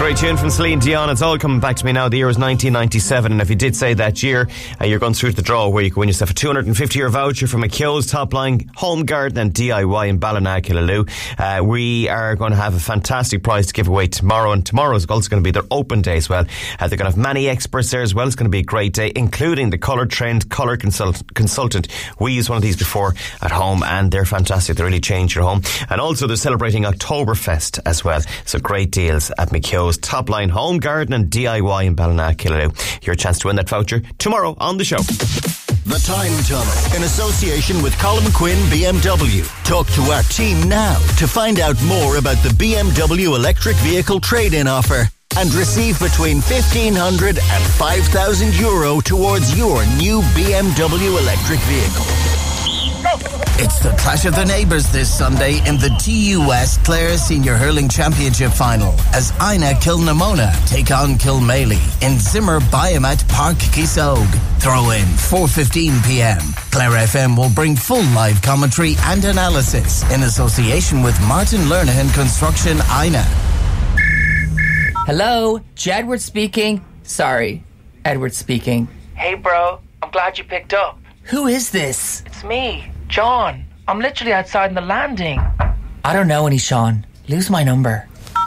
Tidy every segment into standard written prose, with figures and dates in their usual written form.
Great tune from Celine Dion. It's all coming back to me now. The year was 1997, and if you did say that year, you're going through the draw where you can win yourself a €250 voucher from McKeown's Top Line Home Garden and DIY in Ballina, Killaloe. We are going to have a fantastic prize to give away tomorrow, and tomorrow is also going to be their open day as well. They're going to have many experts there as well. It's going to be a great day, including the Colour Trend Colour Consultant. We used one of these before at home, and they're fantastic. They really change your home. And also they're celebrating Oktoberfest as well. So great deals at McKeown's Top Line Home Garden and DIY in Ballina, Killaloe. Your chance to win that voucher tomorrow on the show. The Time Tunnel, in association with Colin Quinn BMW. Talk to our team now to find out more about the BMW electric vehicle trade-in offer and receive between €1,500 and €5,000 towards your new BMW electric vehicle. It's the clash of the neighbours this Sunday in the TU West Clare Senior Hurling Championship Final as Ina Kilnamona take on Kilmaley in Zimmer Biomat Park, Kisog. Throw in 4:15pm. Clare FM will bring full live commentary and analysis in association with Martin Lernahan Construction Ina. Hello, Jedward speaking. Sorry, Edward speaking. Hey bro, I'm glad you picked up. Who is this? It's me, John. I'm literally outside in the landing. I don't know any Sean. Lose my number.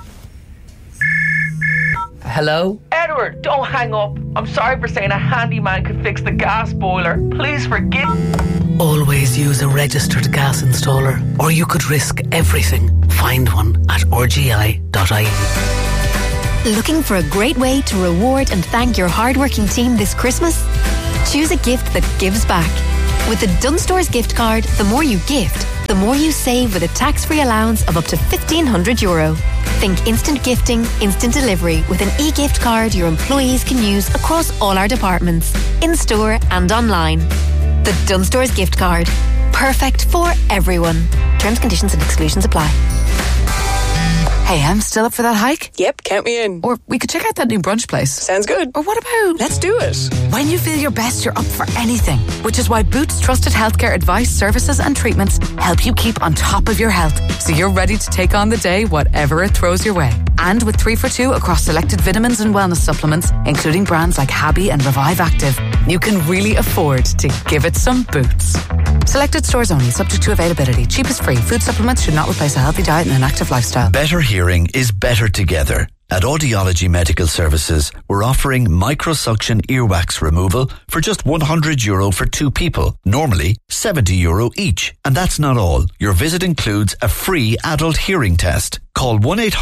Hello? Edward, don't hang up. I'm sorry for saying a handyman could fix the gas boiler. Please forgive. Always use a registered gas installer, or you could risk everything. Find one at rgi.ie. Looking for a great way to reward and thank your hardworking team this Christmas? Choose a gift that gives back. With the Dunnes Stores gift card, the more you gift, the more you save with a tax-free allowance of up to €1,500. Think instant gifting, instant delivery with an e-gift card your employees can use across all our departments, in-store and online. The Dunnes Stores gift card. Perfect for everyone. Terms, conditions and exclusions apply. Hey, I'm still up for that hike? Yep, count me in. Or we could check out that new brunch place. Sounds good. Or what about... Let's do it. When you feel your best, you're up for anything. Which is why Boots Trusted Healthcare advice, services and treatments help you keep on top of your health. So you're ready to take on the day, whatever it throws your way. And with 3 for 2 across selected vitamins and wellness supplements, including brands like Habi and Revive Active, you can really afford to give it some Boots. Selected stores only, subject to availability. Cheap is free. Food supplements should not replace a healthy diet and an active lifestyle. Better hearing is better together. At Audiology Medical Services, we're offering microsuction earwax removal for just €100 for 2 people. Normally, €70 each. And that's not all. Your visit includes a free adult hearing test. Call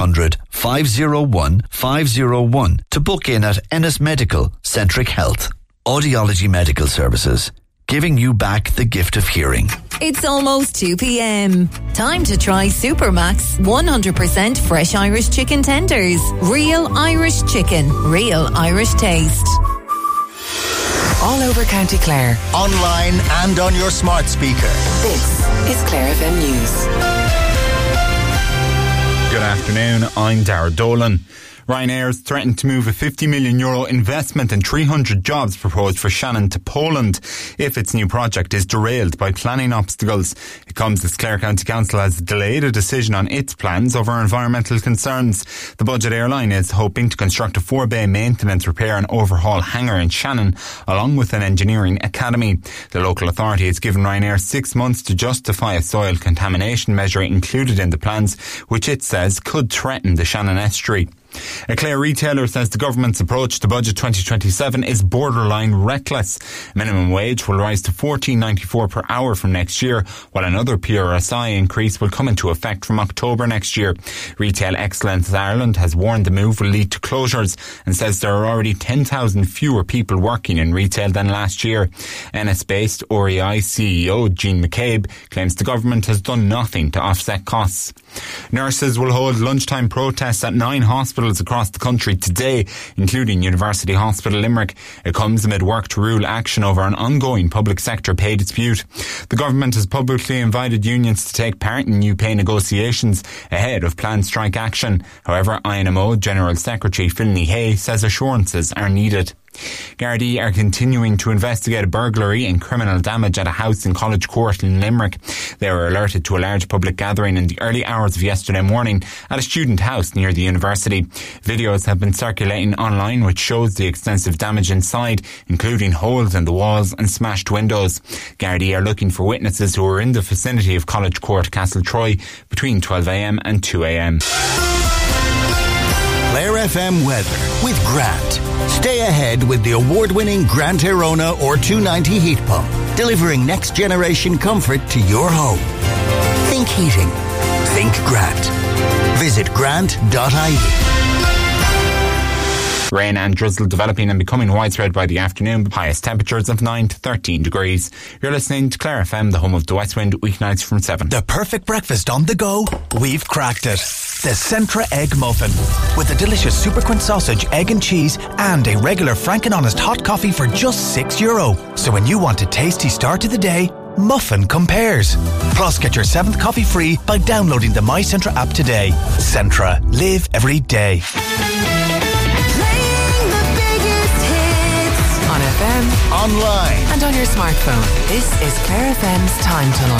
1-800-501-501 to book in at Ennis Medical Centric Health. Audiology Medical Services, giving you back the gift of hearing. It's almost 2 p.m. Time to try Supermax 100% fresh Irish chicken tenders. Real Irish chicken, real Irish taste. All over County Clare. Online and on your smart speaker. This is Clare FM News. Good afternoon, I'm Darragh Dolan. Ryanair has threatened to move a €50 million investment and 300 jobs proposed for Shannon to Poland if its new project is derailed by planning obstacles. It comes as Clare County Council has delayed a decision on its plans over environmental concerns. The budget airline is hoping to construct a 4-bay maintenance, repair and overhaul hangar in Shannon, along with an engineering academy. The local authority has given Ryanair 6 months to justify a soil contamination measure included in the plans, which it says could threaten the Shannon estuary. A Clare retailer says the government's approach to Budget 2027 is borderline reckless. Minimum wage will rise to $14.94 per hour from next year, while another PRSI increase will come into effect from October next year. Retail Excellence Ireland has warned the move will lead to closures and says there are already 10,000 fewer people working in retail than last year. Ennis-based REI CEO Jean McCabe claims the government has done nothing to offset costs. Nurses will hold lunchtime protests at 9 hospitals across the country today, including University Hospital Limerick. It comes amid work to rule action over an ongoing public sector pay dispute. The government has publicly invited unions to take part in new pay negotiations ahead of planned strike action. However, INMO General Secretary Finlay Hay says assurances are needed. Gardaí are continuing to investigate a burglary and criminal damage at a house in College Court in Limerick. They were alerted to a large public gathering in the early hours of yesterday morning at a student house near the university. Videos have been circulating online which shows the extensive damage inside, including holes in the walls and smashed windows. Gardaí are looking for witnesses who were in the vicinity of College Court, Castletroy between 12 a.m. and 2 a.m. Clare FM weather with Grant. Stay ahead with the award-winning Grant Airona or 290 heat pump, delivering next-generation comfort to your home. Think heating. Think Grant. Visit grant.ie. Rain and drizzle developing and becoming widespread by the afternoon. Highest temperatures of 9 to 13 degrees. You're listening to Clare FM, the home of the West Wind, weeknights from 7. The perfect breakfast on the go. We've cracked it. The Centra Egg Muffin. With a delicious Superquint sausage, egg and cheese, and a regular Frank and Honest hot coffee for just €6. So when you want a tasty start to the day, Muffin compares. Plus, get your 7th coffee free by downloading the My Centra app today. Centra. Live every day. On FM, online, and on your smartphone. This is Clare FM's Time Tunnel.